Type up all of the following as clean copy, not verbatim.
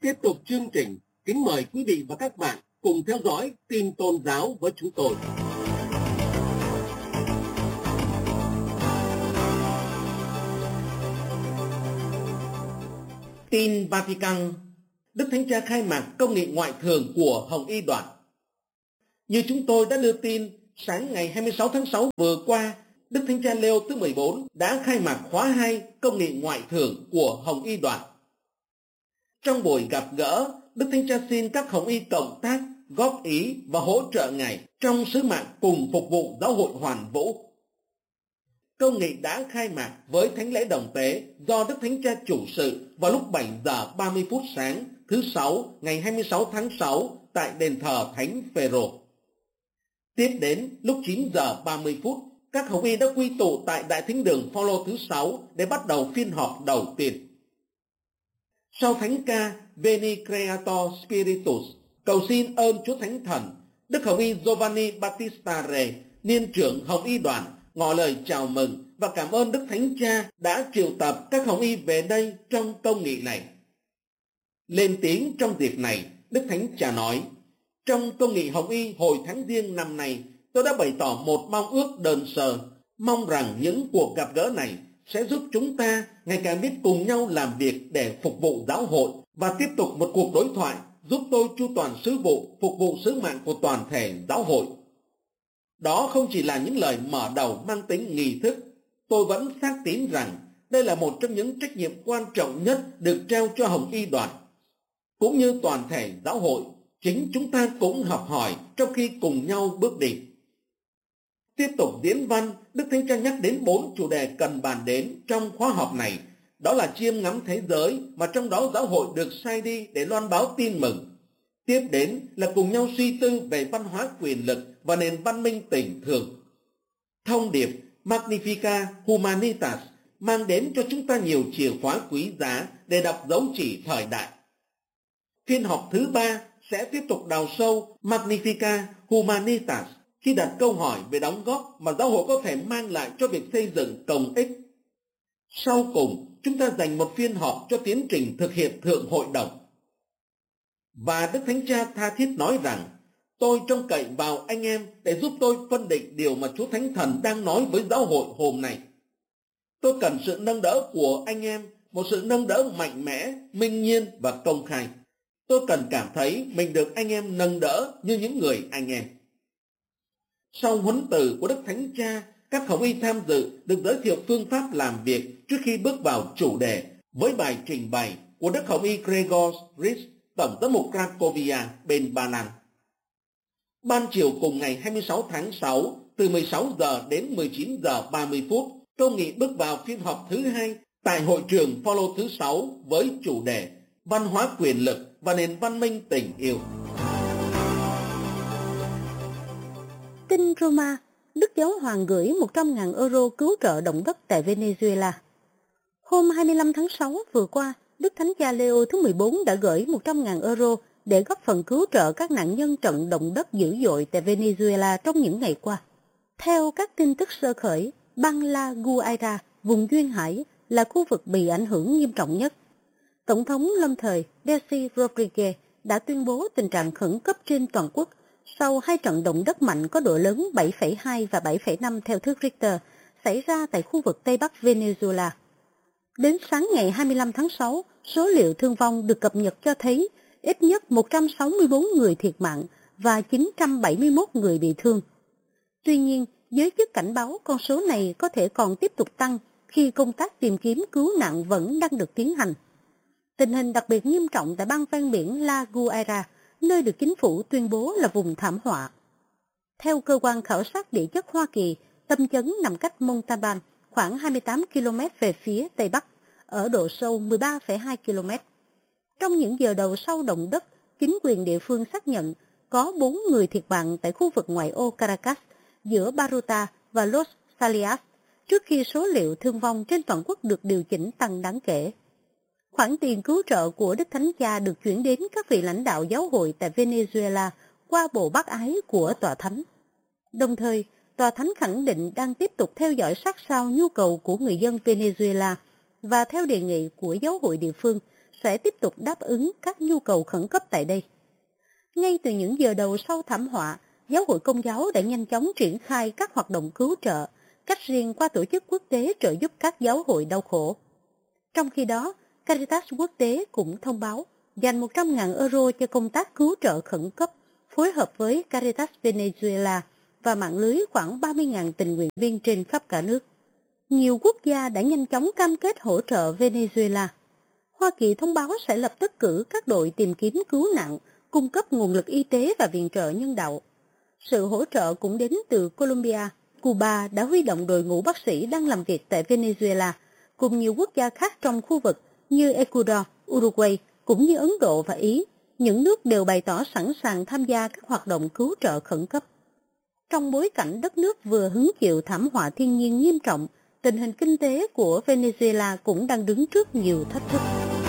Tiếp tục chương trình, kính mời quý vị và các bạn cùng theo dõi tin tôn giáo với chúng tôi. Tin Vatican. Đức Thánh Cha khai mạc công nghị ngoại thường của Hồng Y Đoàn. Như chúng tôi đã đưa tin, sáng ngày 26 tháng 6 vừa qua, Đức Thánh Cha Leo thứ 14 đã khai mạc khóa 2 công nghị ngoại thường của Hồng Y Đoàn. Trong buổi gặp gỡ, Đức Thánh Cha xin các Hồng Y cộng tác, góp ý và hỗ trợ Ngài trong sứ mạng cùng phục vụ giáo hội hoàn vũ. Công nghị đã khai mạc với thánh lễ đồng tế do Đức Thánh Cha chủ sự vào lúc 7 giờ 30 phút sáng thứ Sáu ngày 26 tháng 6 tại đền thờ Thánh Phêrô. Tiếp đến lúc 9 giờ 30 phút, các Hồng Y đã quy tụ tại Đại Thính đường Phaolô thứ 6 để bắt đầu phiên họp đầu tiên. Sau thánh ca Veni Creator Spiritus, cầu xin ơn Chúa Thánh Thần, Đức Hồng Y Giovanni Battista Re, niên trưởng Hồng Y Đoàn, ngỏ lời chào mừng và cảm ơn Đức Thánh Cha đã triệu tập các Hồng Y về đây trong công nghị này. Lên tiếng trong dịp này, Đức Thánh Cha nói: trong công nghị Hồng Y hồi tháng Giêng năm nay, tôi đã bày tỏ một mong ước đơn sơ, mong rằng những cuộc gặp gỡ này sẽ giúp chúng ta ngày càng biết cùng nhau làm việc để phục vụ giáo hội và tiếp tục một cuộc đối thoại giúp tôi chu toàn sứ vụ, phục vụ sứ mạng của toàn thể giáo hội. Đó không chỉ là những lời mở đầu mang tính nghi thức, tôi vẫn xác tín rằng đây là một trong những trách nhiệm quan trọng nhất được trao cho Hồng Y Đoàn. Cũng như toàn thể giáo hội, chính chúng ta cũng học hỏi trong khi cùng nhau bước đi. Tiếp tục diễn văn, Đức Thánh Cha nhắc đến 4 chủ đề cần bàn đến trong khóa họp này. Đó là chiêm ngắm thế giới mà trong đó giáo hội được sai đi để loan báo tin mừng. Tiếp đến là cùng nhau suy tư về văn hóa quyền lực và nền văn minh tình thương. Thông điệp Magnificat Humanitas mang đến cho chúng ta nhiều chìa khóa quý giá để đọc dấu chỉ thời đại. Phiên họp thứ 3 sẽ tiếp tục đào sâu Magnificat Humanitas khi đặt câu hỏi về đóng góp mà giáo hội có thể mang lại cho việc xây dựng công ích. Sau cùng, chúng ta dành một phiên họp cho tiến trình thực hiện Thượng Hội đồng. Và Đức Thánh Cha tha thiết nói rằng, tôi trông cậy vào anh em để giúp tôi phân định điều mà Chúa Thánh Thần đang nói với giáo hội hôm nay. Tôi cần sự nâng đỡ của anh em, một sự nâng đỡ mạnh mẽ, minh nhiên và công khai. Tôi cần cảm thấy mình được anh em nâng đỡ như những người anh em. Sau huấn từ của Đức Thánh Cha, các Hồng Y tham dự được giới thiệu phương pháp làm việc trước khi bước vào chủ đề với bài trình bày của Đức Hồng Y Gregor Ritz, Tổng giám mục Cracovia bên Ba Lan. Ban chiều cùng ngày 26 tháng 6, từ 16 giờ đến 19 giờ 30 phút, công nghị bước vào phiên họp thứ 2 tại hội trường Phaolô thứ 6 với chủ đề Văn hóa quyền lực và nền văn minh tình yêu. Tin Roma, Đức Giáo Hoàng gửi 100.000 euro cứu trợ động đất tại Venezuela. Hôm 25 tháng 6 vừa qua, Đức Thánh Cha Leo thứ 14 đã gửi 100.000 euro để góp phần cứu trợ các nạn nhân trận động đất dữ dội tại Venezuela trong những ngày qua. Theo các tin tức sơ khởi, bang La Guaira, vùng duyên hải, là khu vực bị ảnh hưởng nghiêm trọng nhất. Tổng thống lâm thời Delcy Rodriguez đã tuyên bố tình trạng khẩn cấp trên toàn quốc sau 2 trận động đất mạnh có độ lớn 7,2 và 7,5 theo thước Richter xảy ra tại khu vực Tây Bắc Venezuela. Đến sáng ngày 25 tháng 6, số liệu thương vong được cập nhật cho thấy ít nhất 164 người thiệt mạng và 971 người bị thương. Tuy nhiên, giới chức cảnh báo con số này có thể còn tiếp tục tăng khi công tác tìm kiếm cứu nạn vẫn đang được tiến hành. Tình hình đặc biệt nghiêm trọng tại bang ven biển La Guaira, nơi được chính phủ tuyên bố là vùng thảm họa. Theo cơ quan khảo sát địa chất Hoa Kỳ, tâm chấn nằm cách Montalban khoảng 28 km về phía Tây Bắc, ở độ sâu 13,2 km. Trong những giờ đầu sau động đất, chính quyền địa phương xác nhận có 4 người thiệt mạng tại khu vực ngoại ô Caracas, giữa Baruta và Los Salias, trước khi số liệu thương vong trên toàn quốc được điều chỉnh tăng đáng kể. Khoản tiền cứu trợ của Đức Thánh Cha được chuyển đến các vị lãnh đạo giáo hội tại Venezuela qua bộ bác ái của Tòa Thánh. Đồng thời, Tòa Thánh khẳng định đang tiếp tục theo dõi sát sao nhu cầu của người dân Venezuela và theo đề nghị của giáo hội địa phương sẽ tiếp tục đáp ứng các nhu cầu khẩn cấp tại đây. Ngay từ những giờ đầu sau thảm họa, Giáo hội Công giáo đã nhanh chóng triển khai các hoạt động cứu trợ, cách riêng qua tổ chức quốc tế trợ giúp các giáo hội đau khổ. Trong khi đó, Caritas quốc tế cũng thông báo dành 100.000 euro cho công tác cứu trợ khẩn cấp, phối hợp với Caritas Venezuela và mạng lưới khoảng 30.000 tình nguyện viên trên khắp cả nước. Nhiều quốc gia đã nhanh chóng cam kết hỗ trợ Venezuela. Hoa Kỳ thông báo sẽ lập tức cử các đội tìm kiếm cứu nạn, cung cấp nguồn lực y tế và viện trợ nhân đạo. Sự hỗ trợ cũng đến từ Colombia. Cuba đã huy động đội ngũ bác sĩ đang làm việc tại Venezuela, cùng nhiều quốc gia khác trong khu vực như Ecuador, Uruguay, cũng như Ấn Độ và Ý. Những nước đều bày tỏ sẵn sàng tham gia các hoạt động cứu trợ khẩn cấp. Trong bối cảnh đất nước vừa hứng chịu thảm họa thiên nhiên nghiêm trọng, tình hình kinh tế của Venezuela cũng đang đứng trước nhiều thách thức.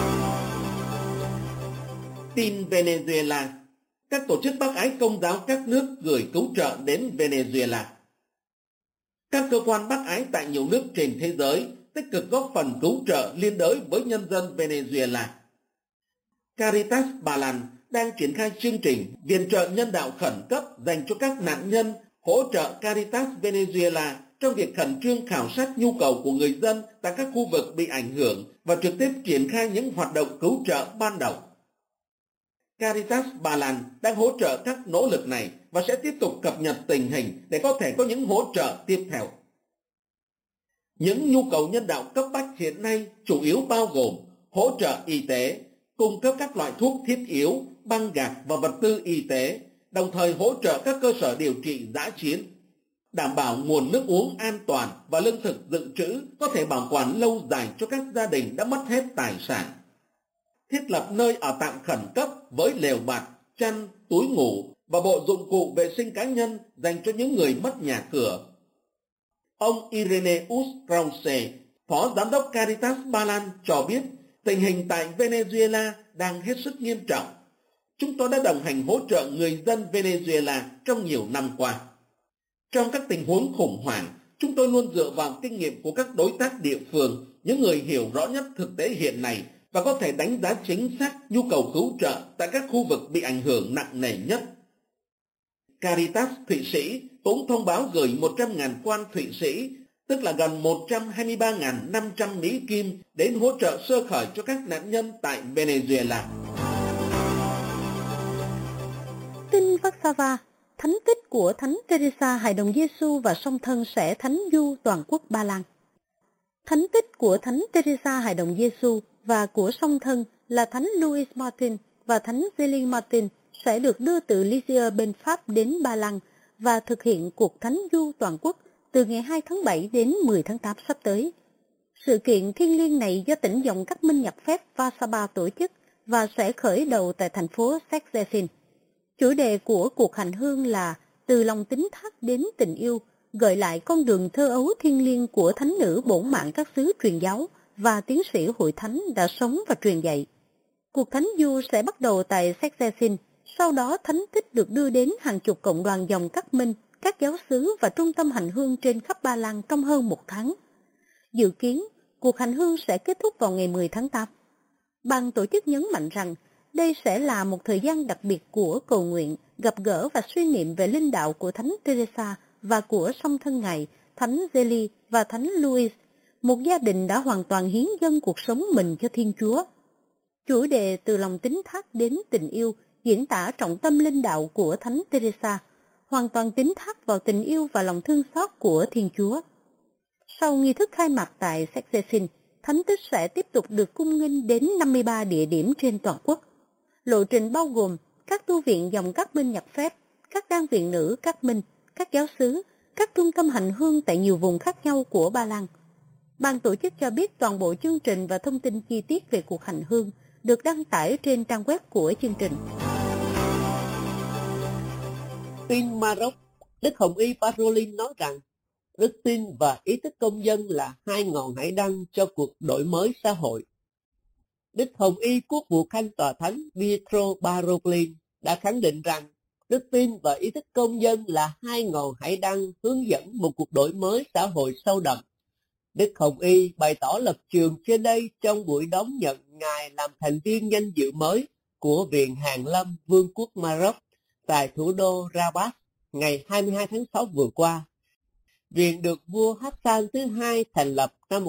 Tin Venezuela. Các tổ chức bác ái công giáo các nước gửi cứu trợ đến Venezuela. Các cơ quan bác ái tại nhiều nước trên thế giới tích cực góp phần cứu trợ liên đới với nhân dân Venezuela. Caritas Ba Lan đang triển khai chương trình viện trợ nhân đạo khẩn cấp dành cho các nạn nhân, hỗ trợ Caritas Venezuela trong việc khẩn trương khảo sát nhu cầu của người dân tại các khu vực bị ảnh hưởng và trực tiếp triển khai những hoạt động cứu trợ ban đầu. Caritas Ba Lan đang hỗ trợ các nỗ lực này và sẽ tiếp tục cập nhật tình hình để có thể có những hỗ trợ tiếp theo. Những nhu cầu nhân đạo cấp bách hiện nay chủ yếu bao gồm hỗ trợ y tế, cung cấp các loại thuốc thiết yếu, băng gạc và vật tư y tế, đồng thời hỗ trợ các cơ sở điều trị dã chiến, đảm bảo nguồn nước uống an toàn và lương thực dự trữ có thể bảo quản lâu dài cho các gia đình đã mất hết tài sản. Thiết lập nơi ở tạm khẩn cấp với lều bạt, chăn, túi ngủ và bộ dụng cụ vệ sinh cá nhân dành cho những người mất nhà cửa. Ông Ireneus Krause, Phó Giám đốc Caritas Ba Lan cho biết tình hình tại Venezuela đang hết sức nghiêm trọng. Chúng tôi đã đồng hành hỗ trợ người dân Venezuela trong nhiều năm qua. Trong các tình huống khủng hoảng, chúng tôi luôn dựa vào kinh nghiệm của các đối tác địa phương, những người hiểu rõ nhất thực tế hiện nay và có thể đánh giá chính xác nhu cầu cứu trợ tại các khu vực bị ảnh hưởng nặng nề nhất. Caritas Thụy Sĩ cũng thông báo gửi 100.000 quan Thụy Sĩ, tức là gần 123.500 Mỹ Kim, đến hỗ trợ sơ khởi cho các nạn nhân tại Venezuela. Tin Warsaw, thánh tích của Thánh Teresa Hài Đồng Giêsu và song thân sẽ thánh du toàn quốc Ba Lan. Thánh tích của Thánh Teresa Hài Đồng Giêsu và của song thân là Thánh Louis Martin và Thánh Zélie Martin sẽ được đưa từ Lisieux bên Pháp đến Ba Lan và thực hiện cuộc thánh du toàn quốc từ ngày 2 tháng 7 đến 10 tháng 8 sắp tới. Sự kiện thiêng liêng này do tỉnh dòng các minh nhập phép Warsaw tổ chức và sẽ khởi đầu tại thành phố Szczecin. Chủ đề của cuộc hành hương là từ lòng tín thác đến tình yêu, gợi lại con đường thơ ấu thiêng liêng của thánh nữ bổn mạng các xứ truyền giáo và tiến sĩ hội thánh đã sống và truyền dạy. Cuộc thánh du sẽ bắt đầu tại Szczecin, sau đó thánh tích được đưa đến hàng chục cộng đoàn dòng các minh, các giáo xứ và trung tâm hành hương trên khắp Ba Lan trong hơn một tháng. Dự kiến, cuộc hành hương sẽ kết thúc vào ngày 10 tháng 8. Ban tổ chức nhấn mạnh rằng đây sẽ là một thời gian đặc biệt của cầu nguyện, gặp gỡ và suy niệm về linh đạo của Thánh Teresa và của song thân Ngài, Thánh Zélie và Thánh Louis, một gia đình đã hoàn toàn hiến dâng cuộc sống mình cho Thiên Chúa. Chủ đề từ lòng tín thác đến tình yêu diễn tả trọng tâm linh đạo của Thánh Teresa, hoàn toàn tín thác vào tình yêu và lòng thương xót của Thiên Chúa. Sau nghi thức khai mạc tại Szczecin, thánh tích sẽ tiếp tục được cung nghinh đến 53 địa điểm trên toàn quốc. Lộ trình bao gồm các tu viện dòng các minh nhập phép, các đan viện nữ các minh, các giáo xứ, các trung tâm hành hương tại nhiều vùng khác nhau của Ba Lan. Ban tổ chức cho biết toàn bộ chương trình và thông tin chi tiết về cuộc hành hương được đăng tải trên trang web của chương trình. Tin Maroc, Đức Hồng Y Parolin nói rằng đức tin và ý thức công dân là hai ngọn hải đăng cho cuộc đổi mới xã hội. Đức Hồng Y Quốc vụ Khanh Tòa Thánh Pietro Parolin đã khẳng định rằng đức tin và ý thức công dân là hai ngọn hải đăng hướng dẫn một cuộc đổi mới xã hội sâu đậm. Đức Hồng Y bày tỏ lập trường trên đây trong buổi đón nhận Ngài làm thành viên danh dự mới của Viện Hàn Lâm Vương quốc Maroc tại thủ đô Rabat ngày 22 tháng 6 vừa qua. Viện được vua Hassan thứ hai thành lập năm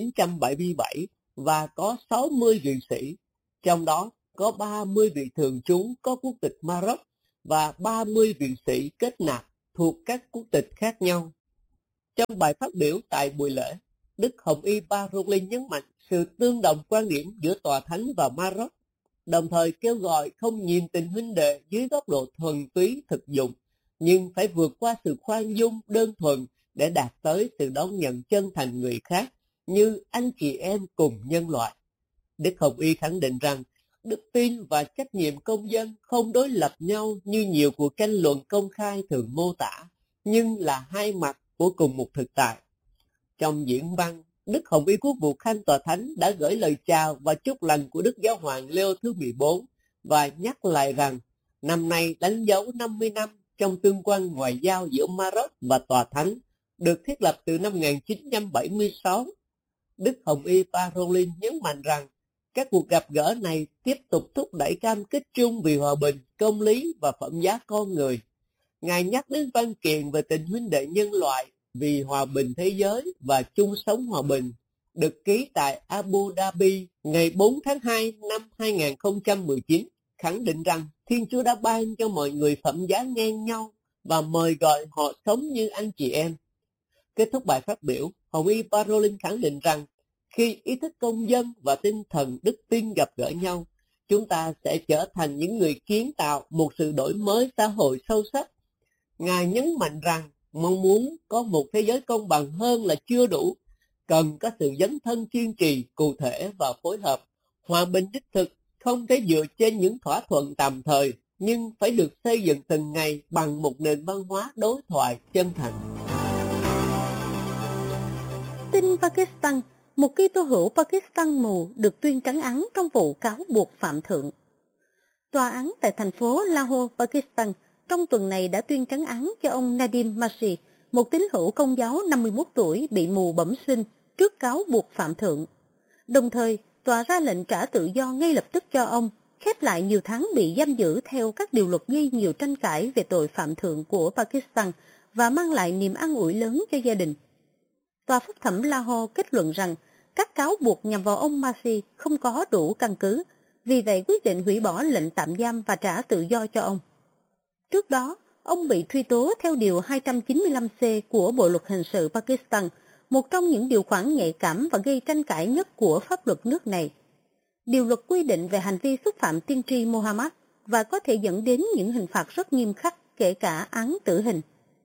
1977 và có 60 viện sĩ, trong đó có 30 vị thường trú có quốc tịch Maroc và 30 viện sĩ kết nạp thuộc các quốc tịch khác nhau. Trong bài phát biểu tại buổi lễ, Đức Hồng Y Parolin nhấn mạnh sự tương đồng quan điểm giữa Tòa Thánh và Maroc, đồng thời kêu gọi không nhìn tình huynh đệ dưới góc độ thuần túy thực dụng, nhưng phải vượt qua sự khoan dung đơn thuần để đạt tới sự đón nhận chân thành người khác như anh chị em cùng nhân loại. Đức Hồng Y khẳng định rằng đức tin và trách nhiệm công dân không đối lập nhau như nhiều cuộc tranh luận công khai thường mô tả, nhưng là hai mặt của cùng một thực tại. Trong diễn văn, Đức Hồng Y Quốc vụ Khanh Tòa Thánh đã gửi lời chào và chúc lành của Đức Giáo hoàng Leo thứ 14 và nhắc lại rằng năm nay đánh dấu 50 năm trong tương quan ngoại giao giữa Maroc và Tòa Thánh, được thiết lập từ năm 1976. Đức Hồng Y Parolin nhấn mạnh rằng các cuộc gặp gỡ này tiếp tục thúc đẩy cam kết chung vì hòa bình, công lý và phẩm giá con người. Ngài nhắc đến văn kiện về tình huynh đệ nhân loại vì hòa bình thế giới và chung sống hòa bình, được ký tại Abu Dhabi ngày 4 tháng 2 năm 2019, khẳng định rằng Thiên Chúa đã ban cho mọi người phẩm giá ngang nhau và mời gọi họ sống như anh chị em. Kết thúc bài phát biểu, Hồng Y Parolin khẳng định rằng khi ý thức công dân và tinh thần đức tin gặp gỡ nhau, chúng ta sẽ trở thành những người kiến tạo một sự đổi mới xã hội sâu sắc. Ngài nhấn mạnh rằng mong muốn có một thế giới công bằng hơn là chưa đủ, cần có sự dấn thân kiên trì, cụ thể và phối hợp. Hòa bình đích thực không thể dựa trên những thỏa thuận tạm thời, nhưng phải được xây dựng từng ngày bằng một nền văn hóa đối thoại chân thành. Tin Pakistan, một Kitô hữu Pakistan mù được tuyên trắng án trong vụ cáo buộc phạm thượng. Tòa án tại thành phố Lahore, Pakistan trong tuần này đã tuyên trắng án cho ông Nadim Masih, một tín hữu Công giáo 51 tuổi bị mù bẩm sinh trước cáo buộc phạm thượng. Đồng thời, tòa ra lệnh trả tự do ngay lập tức cho ông, khép lại nhiều tháng bị giam giữ theo các điều luật gây nhiều tranh cãi về tội phạm thượng của Pakistan và mang lại niềm an ủi lớn cho gia đình. Tòa phúc thẩm Lahore kết luận rằng các cáo buộc nhằm vào ông Masih không có đủ căn cứ, vì vậy quyết định hủy bỏ lệnh tạm giam và trả tự do cho ông. Trước đó, ông bị truy tố theo Điều 295C của Bộ Luật Hình sự Pakistan, một trong những điều khoản nhạy cảm và gây tranh cãi nhất của pháp luật nước này. Điều luật quy định về hành vi xúc phạm tiên tri Muhammad và có thể dẫn đến những hình phạt rất nghiêm khắc, kể cả án tử hình.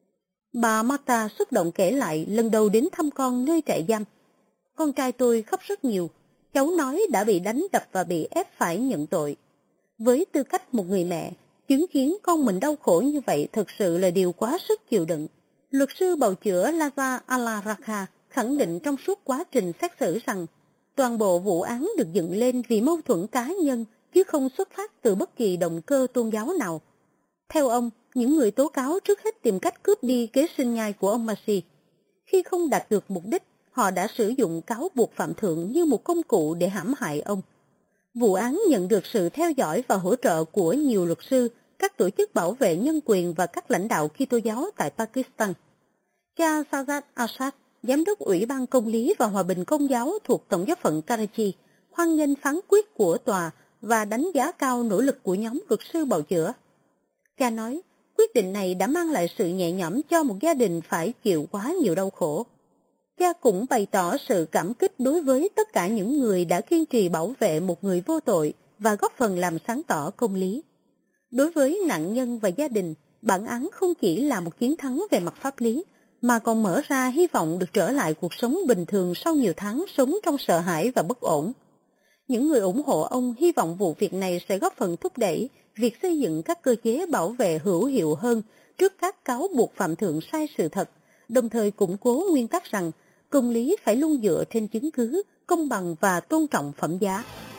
Bà Mata xúc động kể lại lần đầu đến thăm con nơi trại giam. Con trai tôi khóc rất nhiều, cháu nói đã bị đánh đập và bị ép phải nhận tội. Với tư cách một người mẹ, chứng kiến con mình đau khổ như vậy thực sự là điều quá sức chịu đựng. Luật sư bào chữa Laza Al-Rakha khẳng định trong suốt quá trình xét xử rằng toàn bộ vụ án được dựng lên vì mâu thuẫn cá nhân chứ không xuất phát từ bất kỳ động cơ tôn giáo nào. Theo ông, những người tố cáo trước hết tìm cách cướp đi kế sinh nhai của ông Masih. Khi không đạt được mục đích, họ đã sử dụng cáo buộc phạm thượng như một công cụ để hãm hại ông. Vụ án nhận được sự theo dõi và hỗ trợ của nhiều luật sư, các tổ chức bảo vệ nhân quyền và các lãnh đạo Kitô giáo tại Pakistan. Cha Sajjad Asad, Giám đốc Ủy ban Công lý và Hòa bình Công giáo thuộc Tổng giáo phận Karachi, hoan nghênh phán quyết của tòa và đánh giá cao nỗ lực của nhóm luật sư bào chữa. Cha nói, quyết định này đã mang lại sự nhẹ nhõm cho một gia đình phải chịu quá nhiều đau khổ. Cha cũng bày tỏ sự cảm kích đối với tất cả những người đã kiên trì bảo vệ một người vô tội và góp phần làm sáng tỏ công lý. Đối với nạn nhân và gia đình, bản án không chỉ là một chiến thắng về mặt pháp lý, mà còn mở ra hy vọng được trở lại cuộc sống bình thường sau nhiều tháng sống trong sợ hãi và bất ổn. Những người ủng hộ ông hy vọng vụ việc này sẽ góp phần thúc đẩy việc xây dựng các cơ chế bảo vệ hữu hiệu hơn trước các cáo buộc phạm thượng sai sự thật, đồng thời củng cố nguyên tắc rằng công lý phải luôn dựa trên chứng cứ, công bằng và tôn trọng phẩm giá.